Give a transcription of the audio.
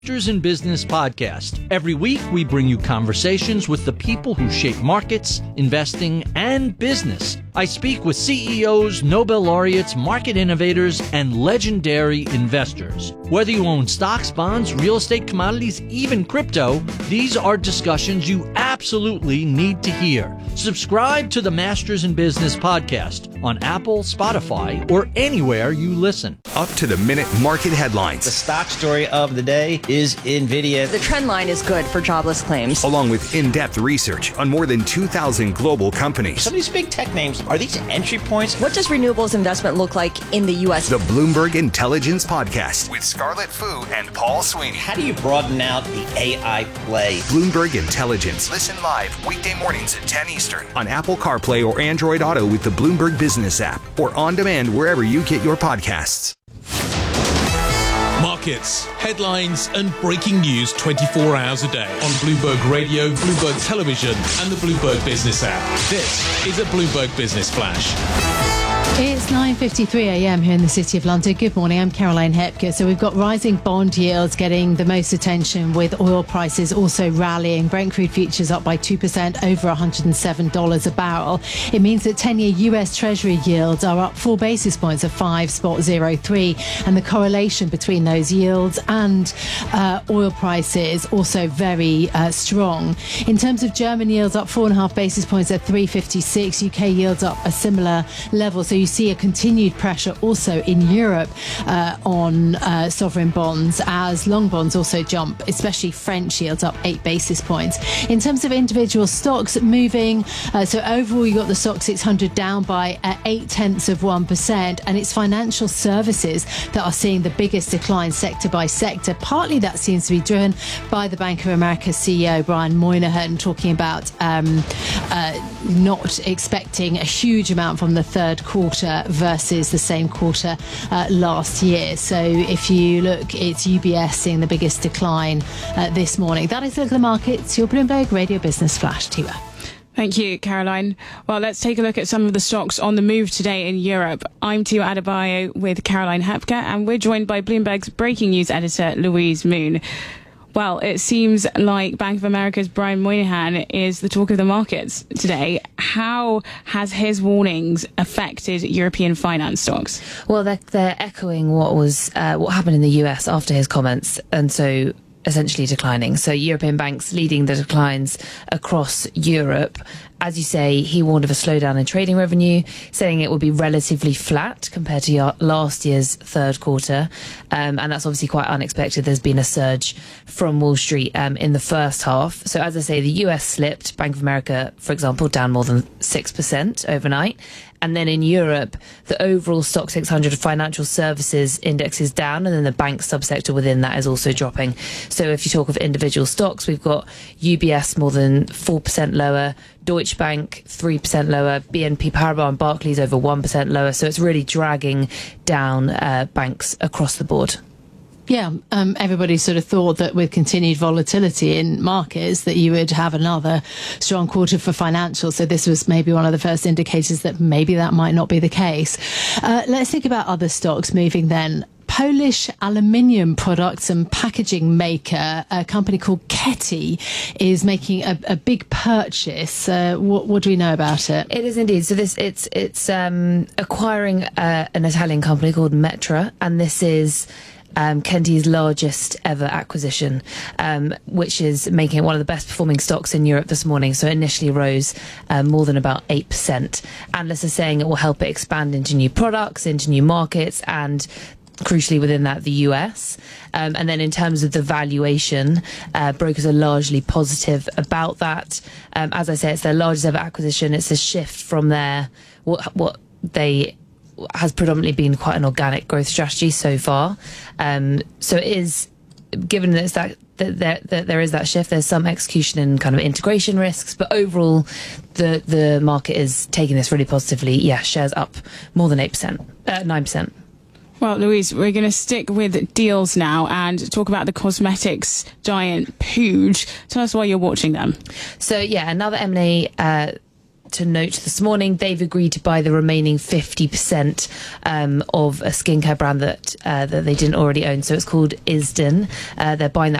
Masters in Business podcast. Every week, we bring you conversations with the people who shape markets, investing, and business. I speak with CEOs, Nobel laureates, market innovators, and legendary investors. Whether you own stocks, bonds, real estate, commodities, even crypto, these are discussions you absolutely need to hear. Subscribe to the Masters in Business podcast on Apple, Spotify, or anywhere you listen. Up to the minute market headlines. The stock story of the day is NVIDIA. The trend line is good for jobless claims. Along with in-depth research on more than 2,000 global companies. Some of these big tech names, are these entry points? What does renewables investment look like in the U.S.? The Bloomberg Intelligence Podcast with Scarlett Fu and Paul Sweeney. How do you broaden out the AI play? Bloomberg Intelligence. Listen live weekday mornings at 10 Eastern on Apple CarPlay or Android Auto with the Bloomberg Business app or on demand wherever you get your podcasts. Markets, headlines, and breaking news 24 hours a day on Bloomberg Radio, Bloomberg Television, and the Bloomberg Business app. This is a Bloomberg Business Flash. It's 9:53 a.m. here in the City of London. Good morning, I'm Caroline Hepker. So we've got rising bond yields getting the most attention with oil prices also rallying. Brent crude futures up by 2%, over $107 a barrel. It means that 10-year US Treasury yields are up 4 basis points at 5.03, and the correlation between those yields and oil prices also very strong. In terms of German yields, up 4.5 basis points at 3.56. UK yields up a similar level. So you see a continued pressure also in Europe on sovereign bonds as long bonds also jump, especially French yields up 8 basis points. In terms of individual stocks moving, so overall you got the STOXX 600 down by 0.8%, and it's financial services that are seeing the biggest decline sector by sector. Partly that seems to be driven by the Bank of America CEO Brian Moynihan talking about not expecting a huge amount from the third quarter versus the same quarter last year. So if you look, it's UBS seeing the biggest decline this morning. That is the markets. Your Bloomberg Radio Business Flash. Tiwa. Thank you, Caroline. Well, let's take a look at some of the stocks on the move today in Europe. I'm Tiwa Adebayo with Caroline Hepker, and we're joined by Bloomberg's breaking news editor, Louise Moon. Well, it seems like Bank of America's Brian Moynihan is the talk of the markets today. How has his warnings affected European finance stocks? Well, they're echoing what happened in the US after his comments, and so essentially declining. So European banks leading the declines across Europe. As you say, he warned of a slowdown in trading revenue, saying it would be relatively flat compared to last year's third quarter. And that's obviously quite unexpected. There's been a surge from Wall Street in the first half. So as I say, the US slipped. Bank of America, for example, down more than 6% overnight. And then in Europe, the overall STOXX 600 financial services index is down, and then the bank subsector within that is also dropping. So if you talk of individual stocks, we've got UBS more than 4% lower, Deutsche Bank 3% lower, BNP Paribas and Barclays over 1% lower. So it's really dragging down banks across the board. Yeah, everybody sort of thought that with continued volatility in markets that you would have another strong quarter for financials. So this was maybe one of the first indicators that maybe that might not be the case. Let's think about other stocks moving then. Polish aluminium products and packaging maker, a company called Keti, is making a big purchase. What do we know about it? It is indeed. So it's acquiring an Italian company called Metra, and this is Keti's largest ever acquisition, which is making it one of the best performing stocks in Europe this morning. So it initially rose more than about 8%. Analysts are saying it will help it expand into new products, into new markets, and crucially within that, the US. And then in terms of the valuation, brokers are largely positive about that. As I say, it's their largest ever acquisition. It's a shift from what they has predominantly been quite an organic growth strategy so far. So it is, given that it's that there is that shift, there's some execution and kind of integration risks, but overall the market is taking this really positively. Yeah, shares up more than 9%. Well, Louise, we're going to stick with deals now and talk about the cosmetics giant Puig. Tell us why you're watching them. So, yeah, another M&A to note this morning, they've agreed to buy the remaining 50% of a skincare brand that they didn't already own. So it's called Isden. They're buying that